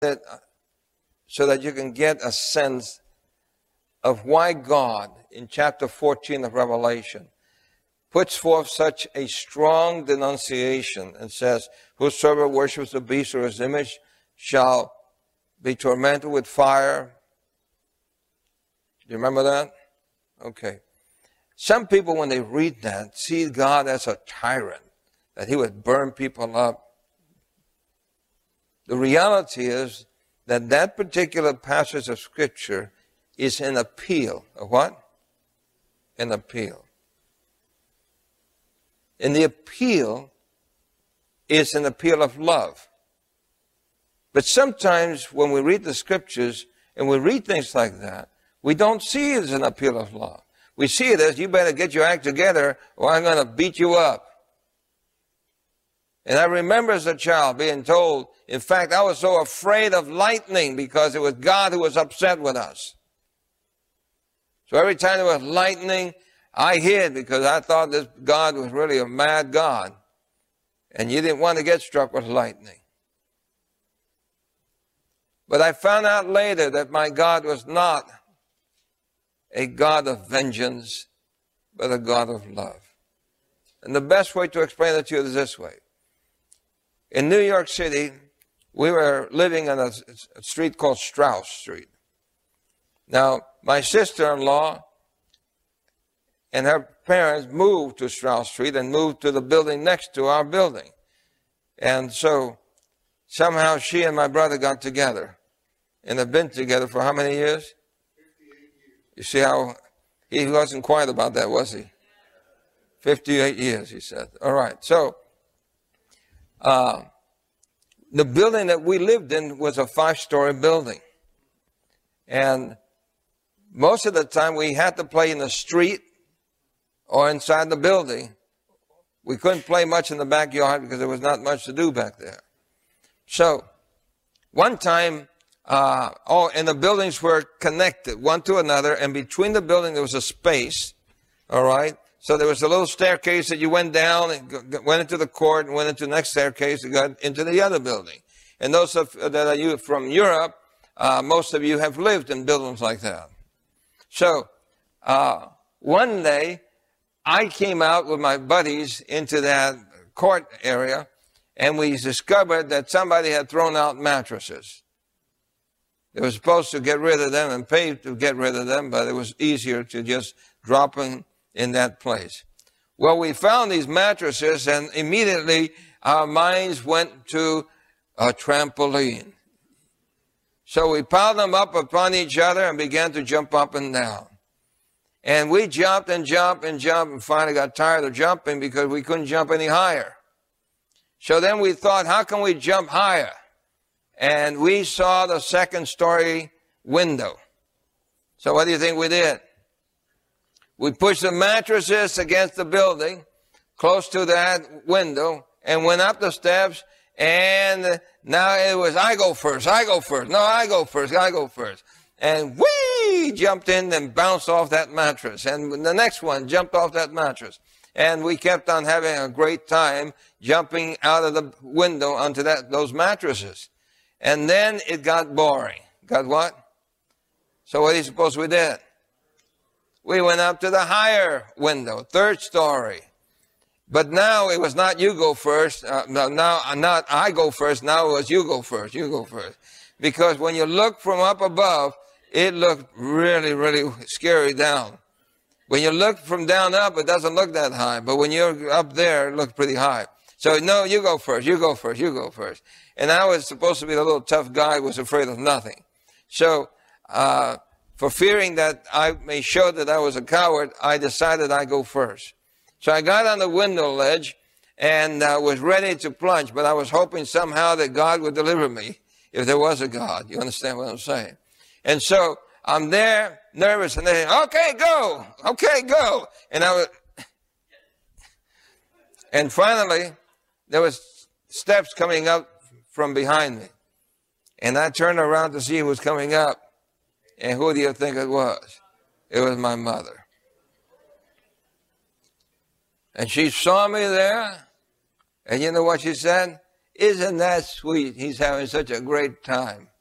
it so that you can get a sense of why God, in chapter 14 of Revelation, puts forth such a strong denunciation and says, whosoever worships the beast or his image shall be tormented with fire. Do you remember that? Okay. Some people, when they read that, see God as a tyrant, that he would burn people up. The reality is that that particular passage of Scripture is an appeal. A what? An appeal. And the appeal is an appeal of love. But sometimes when we read the Scriptures and we read things like that, we don't see it as an appeal of love. We see it as, you better get your act together or I'm going to beat you up. And I remember as a child being told, in fact, I was so afraid of lightning because it was God who was upset with us. So every time there was lightning, I hid because I thought this God was really a mad God. And you didn't want to get struck with lightning. But I found out later that my God was not a God of vengeance, but a God of love. And the best way to explain it to you is this way. In New York City, we were living on a street called Strauss Street. Now, my sister-in-law and her parents moved to Strauss Street and moved to the building next to our building. And so, somehow she and my brother got together. And have been together for how many years? 58 years. You see how he wasn't quiet about that, was he? 58 years, he said. All right. So, the building that we lived in was a 5-story building. And most of the time we had to play in the street or inside the building. We couldn't play much in the backyard because there was not much to do back there. So, one time, and the buildings were connected one to another, and between the building there was a space, all right? So there was a little staircase that you went down and went into the court and went into the next staircase and got into the other building. And those that are from Europe, most of you have lived in buildings like that. So one day I came out with my buddies into that court area, and we discovered that somebody had thrown out mattresses. They were supposed to get rid of them and pay to get rid of them, but it was easier to just drop them in that place. Well, we found these mattresses, and immediately our minds went to a trampoline. So we piled them up upon each other and began to jump up and down. And we jumped and jumped and jumped and finally got tired of jumping because we couldn't jump any higher. So then we thought, how can we jump higher? And we saw the 2nd-story window. So what do you think we did? We pushed the mattresses against the building, close to that window, and went up the steps, and now it was, I go first, no, I go first. And we jumped in and bounced off that mattress, and the next one jumped off that mattress. And we kept on having a great time jumping out of the window onto those mattresses. And then it got boring. Got what? So what do you suppose we did? We went up to the higher window, 3rd story. But now it was not you go first. Now not I go first. Now it was you go first. You go first. Because when you look from up above, it looked really, really scary down. When you look from down up, it doesn't look that high. But when you're up there, it looks pretty high. So no, you go first. You go first. You go first. And I was supposed to be the little tough guy who was afraid of nothing. So, for fearing that I may show that I was a coward, I decided I'd go first. So I got on the window ledge and was ready to plunge, but I was hoping somehow that God would deliver me if there was a God. You understand what I'm saying? And so I'm there, nervous, and they say, okay, go. Okay, go. And finally, there was steps coming up from behind me. And I turned around to see who was coming up. And who do you think it was? It was my mother. And she saw me there. And you know what she said? Isn't that sweet? He's having such a great time.